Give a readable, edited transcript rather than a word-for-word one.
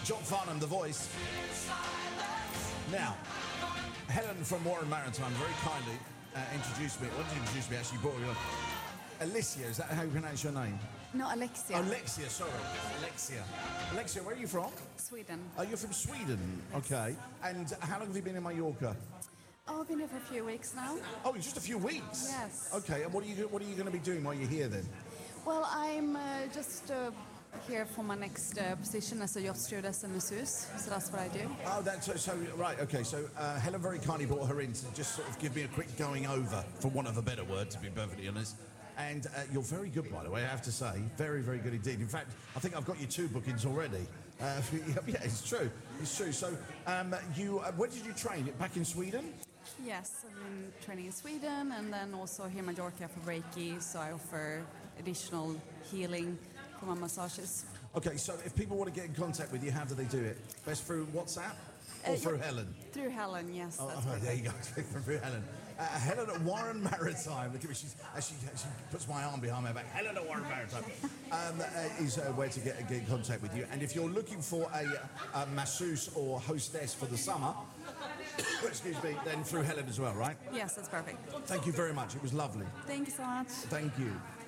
John Farnham, the voice. Now, Helen from Warren Maritime very kindly introduced me. What did you introduce me? Actually, brought me on. Alicia, is that how you pronounce your name? No, Alexia. Alexia, sorry. Alexia. Alexia, where are you from? Sweden. Oh, you're from Sweden. Yes. Okay. And how long have you been in Mallorca? Oh, I've been here for a few weeks now. Oh, just a few weeks? Yes. Okay, and what are you going to be doing while you're here then? Well, I'm just here for my next position as a yacht stewardess and masseuse, so that's what I do. Oh, that's so right. Okay, so Helen very kindly brought her in to just sort of give me a quick going over, for want of a better word, to be perfectly honest. And you're very good, by the way, I have to say. Very, very good indeed. In fact, I think I've got you 2 bookings already. Yeah, it's true. It's true. So, where did you train? Back in Sweden? Yes, I've been training in Sweden and then also here in Mallorca for Reiki, so I offer additional healing for my massages. Okay, so if people want to get in contact with you, how do they do it? Best through WhatsApp or through Helen? Through Helen, yes. Oh, there you go, through Helen. Helen at Warren Maritime. Look at me, she puts my arm behind my back. Helen at Warren Maritime is where to get in contact with you. And if you're looking for a masseuse or hostess for the summer, excuse me, then through Helen as well, right? Yes, that's perfect. Thank you very much. It was lovely. Thank you so much. Thank you.